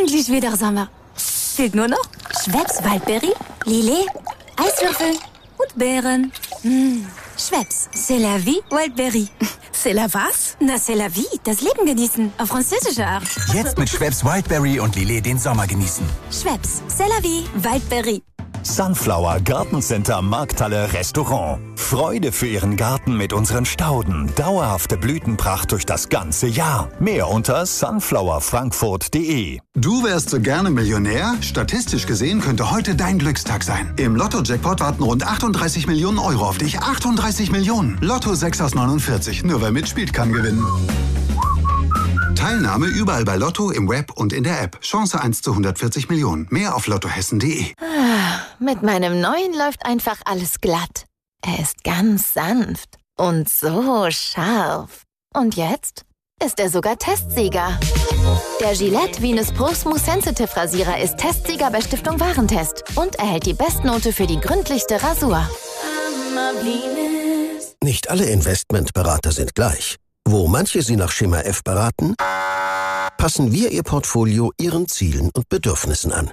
Endlich wieder Sommer. Fehlt nur noch Schweppes Waldberry, Lillet, Eiswürfel und Beeren. Schweppes, c'est la vie, Waldberry. C'est la was? Na, c'est la vie, das Leben genießen, auf französische Art. Jetzt mit Schweppes Wildberry und Lillet den Sommer genießen. Schweppes, c'est la vie, Waldberry. Sunflower Gartencenter Markthalle Restaurant. Freude für Ihren Garten mit unseren Stauden. Dauerhafte Blütenpracht durch das ganze Jahr. Mehr unter sunflowerfrankfurt.de. Du wärst so gerne Millionär? Statistisch gesehen könnte heute dein Glückstag sein. Im Lotto-Jackpot warten rund 38 Millionen Euro auf dich. 38 Millionen. Lotto 6 aus 49. Nur wer mitspielt, kann gewinnen. Teilnahme überall bei Lotto, im Web und in der App. Chance 1 zu 140 Millionen. Mehr auf lottohessen.de. Mit meinem neuen läuft einfach alles glatt. Er ist ganz sanft und so scharf. Und jetzt ist er sogar Testsieger. Der Gillette Venus Pro Smooth Sensitive Rasierer ist Testsieger bei Stiftung Warentest und erhält die Bestnote für die gründlichste Rasur. Nicht alle Investmentberater sind gleich. Wo manche Sie nach Schema F beraten, passen wir Ihr Portfolio Ihren Zielen und Bedürfnissen an.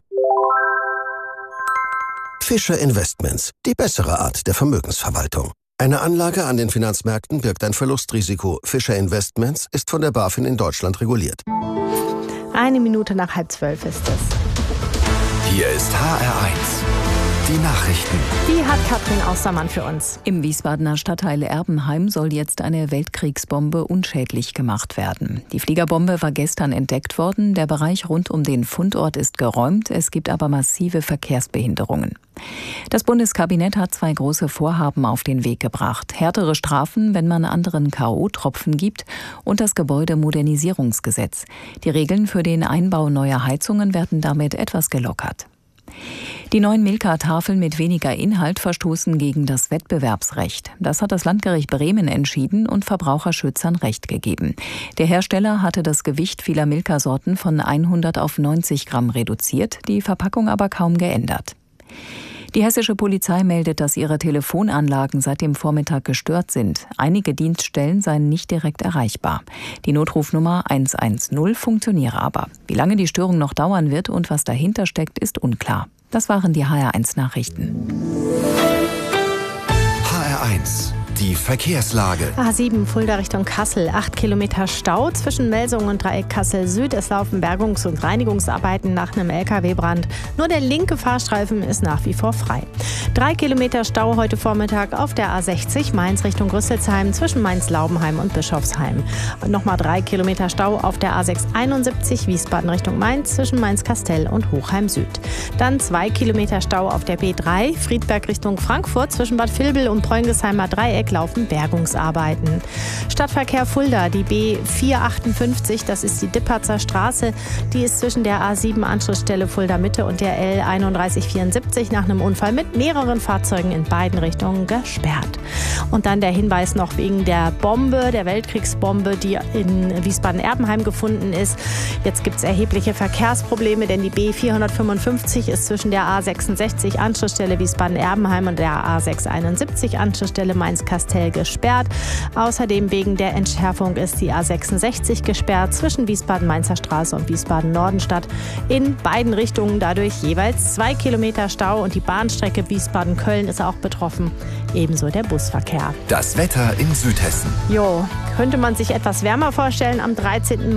Fischer Investments, die bessere Art der Vermögensverwaltung. Eine Anlage an den Finanzmärkten birgt ein Verlustrisiko. Fischer Investments ist von der BaFin in Deutschland reguliert. 1 Minute nach 11:30 ist es. Hier ist HR1. Die Nachrichten. Die hat Katrin Austermann für uns. Im Wiesbadener Stadtteil Erbenheim soll jetzt eine Weltkriegsbombe unschädlich gemacht werden. Die Fliegerbombe war gestern entdeckt worden. Der Bereich rund um den Fundort ist geräumt. Es gibt aber massive Verkehrsbehinderungen. Das Bundeskabinett hat 2 große Vorhaben auf den Weg gebracht. Härtere Strafen, wenn man anderen K.O.-Tropfen gibt, und das Gebäudemodernisierungsgesetz. Die Regeln für den Einbau neuer Heizungen werden damit etwas gelockert. Die neuen Milka-Tafeln mit weniger Inhalt verstoßen gegen das Wettbewerbsrecht. Das hat das Landgericht Bremen entschieden und Verbraucherschützern Recht gegeben. Der Hersteller hatte das Gewicht vieler Milka-Sorten von 100 auf 90 Gramm reduziert, die Verpackung aber kaum geändert. Die hessische Polizei meldet, dass ihre Telefonanlagen seit dem Vormittag gestört sind. Einige Dienststellen seien nicht direkt erreichbar. Die Notrufnummer 110 funktioniere aber. Wie lange die Störung noch dauern wird und was dahinter steckt, ist unklar. Das waren die HR1 Nachrichten. HR1. Die Verkehrslage. A7 Fulda Richtung Kassel. 8 Kilometer Stau zwischen Melsungen und Dreieck Kassel Süd. Es laufen Bergungs- und Reinigungsarbeiten nach einem LKW-Brand. Nur der linke Fahrstreifen ist nach wie vor frei. 3 Kilometer Stau heute Vormittag auf der A60 Mainz Richtung Rüsselsheim zwischen Mainz-Laubenheim und Bischofsheim. Und nochmal 3 Kilometer Stau auf der A671 Wiesbaden Richtung Mainz zwischen Mainz-Kastell und Hochheim Süd. Dann 2 Kilometer Stau auf der B3 Friedberg Richtung Frankfurt zwischen Bad Vilbel und Preungesheimer Dreieck laufen Bergungsarbeiten. Stadtverkehr Fulda, die B458, das ist die Dipperzer Straße, die ist zwischen der A7 Anschlussstelle Fulda Mitte und der L3174 nach einem Unfall mit mehreren Fahrzeugen in beiden Richtungen gesperrt. Und dann der Hinweis noch wegen der Bombe, der Weltkriegsbombe, die in Wiesbaden-Erbenheim gefunden ist. Jetzt gibt es erhebliche Verkehrsprobleme, denn die B455 ist zwischen der A66 Anschlussstelle Wiesbaden-Erbenheim und der A671 Anschlussstelle Mainz-Kastell gesperrt. Außerdem wegen der Entschärfung ist die A66 gesperrt zwischen Wiesbaden-Mainzer Straße und Wiesbaden-Nordenstadt in beiden Richtungen. Dadurch jeweils 2 Kilometer Stau und die Bahnstrecke Wiesbaden-Köln ist auch betroffen. Ebenso der Busverkehr. Das Wetter in Südhessen. Jo, könnte man sich etwas wärmer vorstellen am 13.